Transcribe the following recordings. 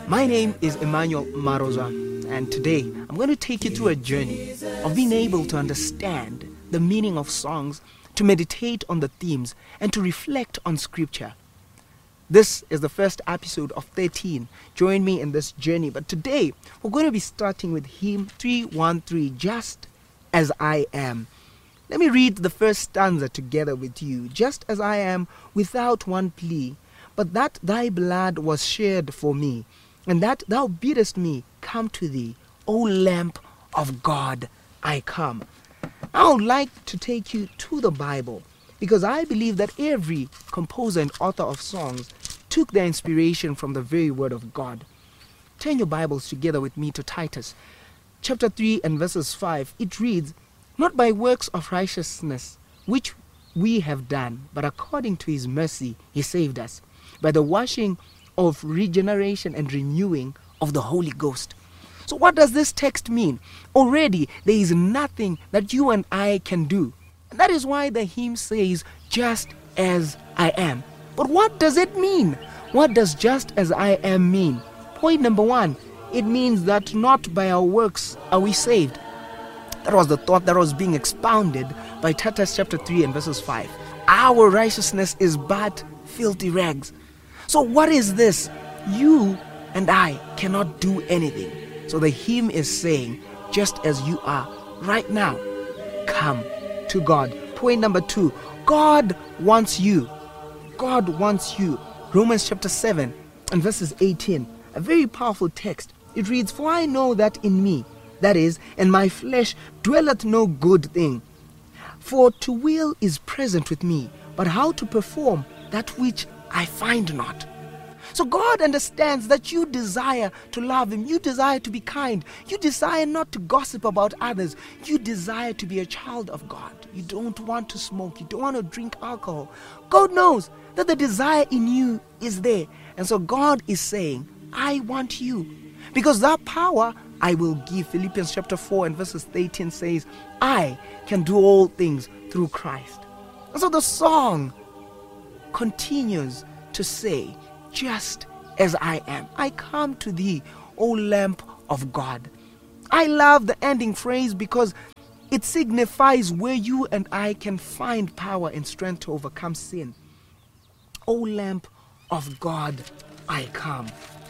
My name is Emmanuel Maroza, and today I'm going to take you through a journey of being able to understand the meaning of songs, to meditate on the themes, and to reflect on scripture. This is the first episode of 13. Join me in this journey. But today, we're going to be starting with hymn 313, Just As I Am. Let me read the first stanza together with you. Just as I am, without one plea, but that thy blood was shed for me, and that thou biddest me come to thee, O Lamb of God, I come. I would like to take you to the Bible, because I believe that every composer and author of songs took their inspiration from the very word of God. Turn your Bibles together with me to Titus chapter 3 and verses 5. It reads, "Not by works of righteousness which we have done, but according to his mercy he saved us, by the washing of regeneration and renewing of the Holy Ghost." So what does this text mean? Already there is nothing that you and I can do. And that is why the hymn says, just as I am. But what does it mean? What does just as I am mean? Point number one, it means that not by our works are we saved. That was the thought that was being expounded by Titus chapter 3 and verses 5. Our righteousness is but filthy rags. So what is this? You and I cannot do anything. So the hymn is saying, just as you are right now, come to God. Point number two, God wants you. God wants you. Romans chapter 7 and verses 18, a very powerful text. It reads, "For I know that in me, that is, in my flesh, dwelleth no good thing. For to will is present with me, but how to perform that which I find not." So God understands that you desire to love him, you desire to be kind, you desire not to gossip about others, you desire to be a child of God. You don't want to smoke, you don't want to drink alcohol. God knows that the desire in you is there. And so God is saying, I want you. Because that power I will give. Philippians chapter 4 and verses 18 says, I can do all things through Christ. And so the song continues to say, just as I am, I come to thee, O Lamb of God. I love the ending phrase because it signifies where you and I can find power and strength to overcome sin. O Lamb of God, I come,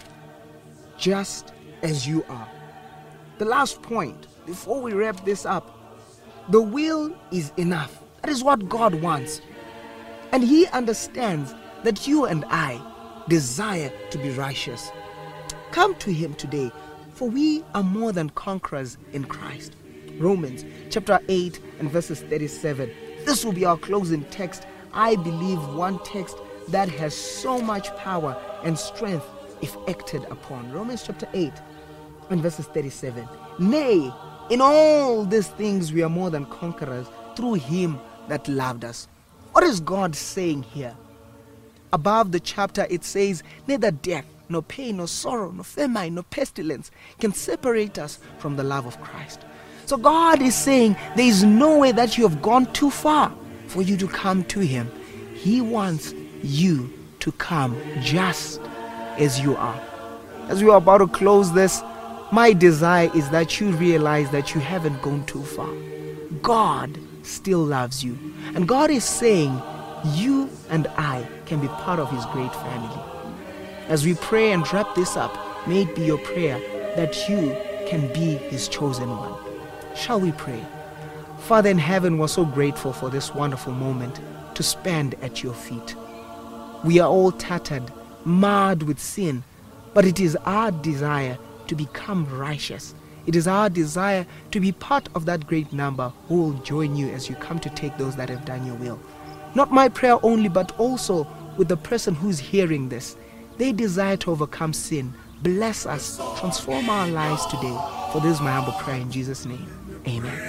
just as you are. The last point, before we wrap this up, the will is enough. That is what God wants. And he understands that you and I desire to be righteous. Come to him today, for we are more than conquerors in Christ. Romans chapter 8 and verses 37. This will be our closing text. I believe one text that has so much power and strength if acted upon. Romans chapter 8 and verses 37. Nay, in all these things we are more than conquerors through him that loved us. What is God saying here? Above the chapter it says, neither death, nor pain, nor sorrow, nor famine, nor pestilence can separate us from the love of Christ. So God is saying there is no way that you have gone too far for you to come to him. He wants you to come just as you are. As we are about to close this, my desire is that you realize that you haven't gone too far. God still loves you. And God is saying, you and I can be part of his great family. As we pray and wrap this up, may it be your prayer that you can be his chosen one. Shall we pray? Father in heaven, we're so grateful for this wonderful moment to spend at your feet. We are all tattered, marred with sin, but it is our desire to become righteous. It is our desire to be part of that great number who will join you as you come to take those that have done your will. Not my prayer only, but also with the person who's hearing this. They desire to overcome sin. Bless us. Transform our lives today. For this is my humble prayer in Jesus' name. Amen.